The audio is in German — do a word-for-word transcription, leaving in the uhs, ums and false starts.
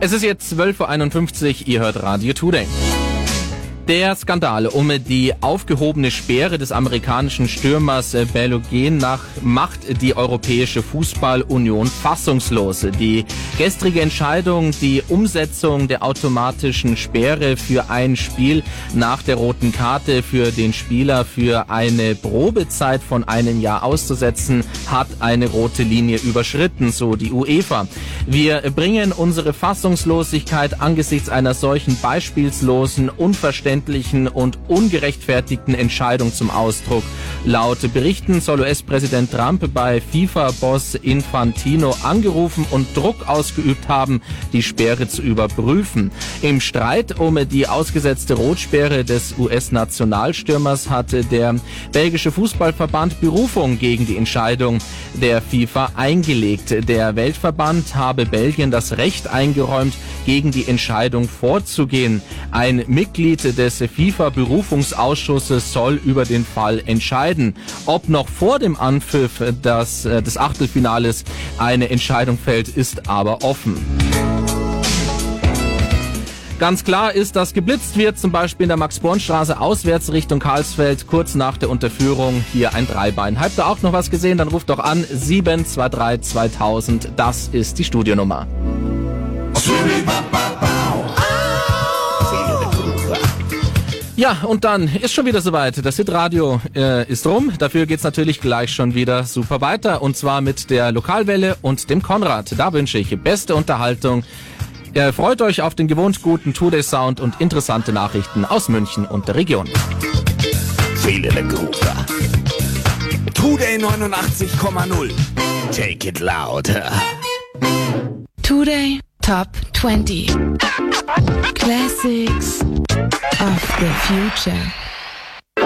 Es ist jetzt zwölf Uhr einundfünfzig, ihr hört Radio Today. Der Skandal um die aufgehobene Sperre des amerikanischen Stürmers Balogun nach macht die Europäische Fußballunion fassungslos. Die gestrige Entscheidung, die Umsetzung der automatischen Sperre für ein Spiel nach der roten Karte für den Spieler für eine Probezeit von einem Jahr auszusetzen, hat eine rote Linie überschritten, so die UEFA. Wir bringen unsere Fassungslosigkeit angesichts einer solchen beispielslosen, unverständlichen und ungerechtfertigten Entscheidung zum Ausdruck. Laut Berichten soll U S-Präsident Trump bei FIFA-Boss Infantino angerufen und Druck ausgeübt haben, die Sperre zu überprüfen. Im Streit um die ausgesetzte Rotsperre des U S-Nationalstürmers hatte der belgische Fußballverband Berufung gegen die Entscheidung der FIFA eingelegt. Der Weltverband habe Belgien das Recht eingeräumt, gegen die Entscheidung vorzugehen. Ein Mitglied des FIFA-Berufungsausschusses soll über den Fall entscheiden. Ob noch vor dem Anpfiff des, des Achtelfinales eine Entscheidung fällt, ist aber offen. Ganz klar ist, dass geblitzt wird, zum Beispiel in der Max-Born-Straße auswärts Richtung Karlsfeld, kurz nach der Unterführung. Hier ein Dreibein. Habt ihr auch noch was gesehen? Dann ruft doch an sieben zwei drei zweitausend. Das ist die Studionummer. Ja, und dann ist schon wieder soweit. Das Hitradio äh, ist rum. Dafür geht's natürlich gleich schon wieder super weiter. Und zwar mit der Lokalwelle und dem Konrad. Da wünsche ich beste Unterhaltung. Ihr freut euch auf den gewohnt guten Today-Sound und interessante Nachrichten aus München und der Region. Today neunundachtzig Komma null. Take it louder. Today Top twenty. Classics of the future.